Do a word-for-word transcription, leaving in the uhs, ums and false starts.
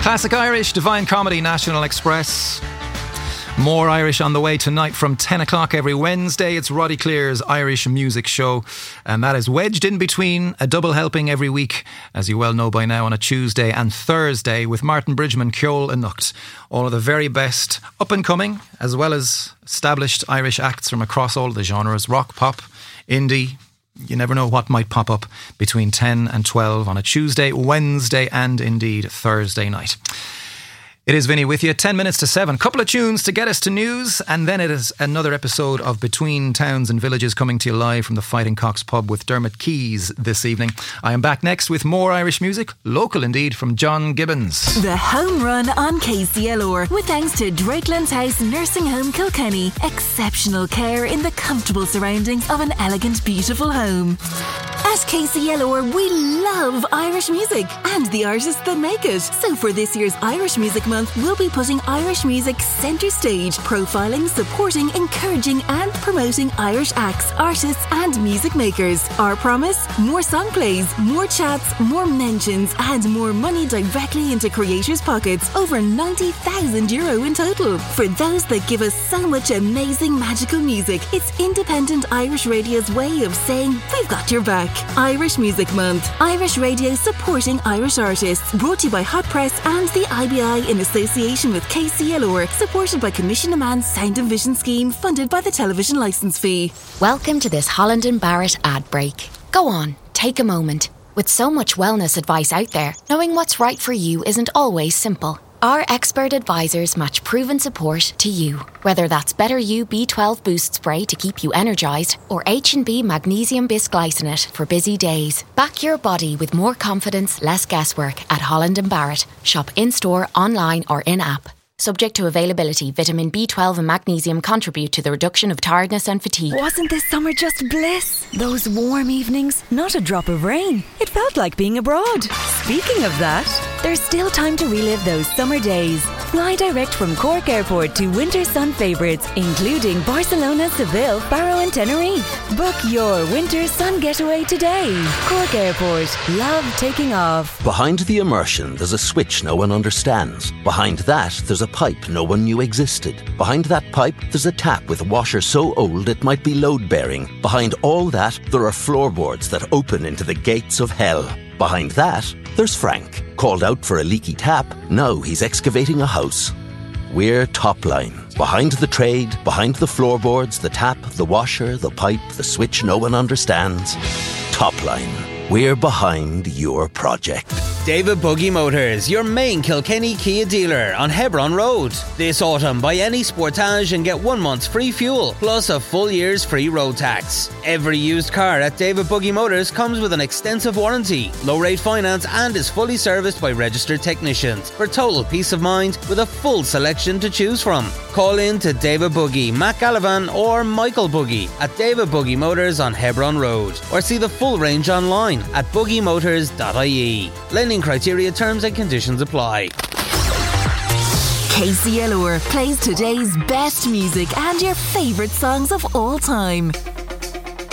Classic Irish, Divine Comedy, National Express. More Irish on the way tonight from ten o'clock every Wednesday. It's Roddy Clear's Irish Music Show, and that is wedged in between a double helping every week, as you well know by now, on a Tuesday and Thursday with Martin Bridgman, Ceol and Nucht. All of the very best up and coming, as well as established Irish acts from across all the genres: rock, pop, indie. You never know what might pop up between ten and twelve on a Tuesday, Wednesday and indeed Thursday night. It is Vinny with you, ten minutes to seven. Couple of tunes to get us to news, and then it is another episode of Between Towns and Villages coming to you live from the Fighting Cocks pub with Dermot Keys this evening. I am back next with more Irish music, local indeed, from John Gibbons. The Home Run on K C L R, with thanks to Drakelands House Nursing Home Kilkenny. Exceptional care in the comfortable surroundings of an elegant, beautiful home. At K C L R, we love Irish music and the artists that make it. So for this year's Irish Music Month, we'll be putting Irish music centre stage, profiling, supporting, encouraging and promoting Irish acts, artists and music makers. Our promise? More song plays, more chats, more mentions and more money directly into creators' pockets. Over ninety thousand euro in total. For those that give us so much amazing magical music, it's independent Irish radio's way of saying we've got your back. Irish Music Month. Irish radio supporting Irish artists. Brought to you by Hot Press and the I B I in association with K C L R. Supported by Commission a Man's Sound and Vision Scheme, funded by the television licence fee. Welcome to this Holland and Barrett ad break. Go on, take a moment. With so much wellness advice out there, knowing what's right for you isn't always simple. Our expert advisors match proven support to you. Whether that's Better You B twelve Boost Spray to keep you energised, or H and B Magnesium Bisglycinate for busy days. Back your body with more confidence, less guesswork at Holland and Barrett. Shop in-store, online or in-app. Subject to availability, vitamin B twelve and magnesium contribute to the reduction of tiredness and fatigue. Wasn't this summer just bliss? Those warm evenings, not a drop of rain. It felt like being abroad. Speaking of that, there's still time to relive those summer days. Fly direct from Cork Airport to winter sun favourites, including Barcelona, Seville, Faro and Tenerife. Book your winter sun getaway today. Cork Airport. Love taking off. Behind the immersion, there's a switch no one understands. Behind that, there's a pipe no one knew existed. Behind that pipe, there's a tap with a washer so old it might be load-bearing. Behind all that, there are floorboards that open into the gates of hell. Behind that, there's Frank. Called out for a leaky tap, now he's excavating a house. We're Topline. Behind the trade, behind the floorboards, the tap, the washer, the pipe, the switch no one understands. Topline. We're behind your project. David Buggy Motors, your main Kilkenny Kia dealer on Hebron Road. This autumn, buy any Sportage and get one month's free fuel, plus a full year's free road tax. Every used car at David Buggy Motors comes with an extensive warranty, low-rate finance and is fully serviced by registered technicians for total peace of mind with a full selection to choose from. Call in to David Buggy, Matt Gallivan or Michael Buggy at David Buggy Motors on Hebron Road, or see the full range online at buggy motors dot I E. Lending criteria, terms and conditions apply. K C L R plays today's best music and your favourite songs of all time.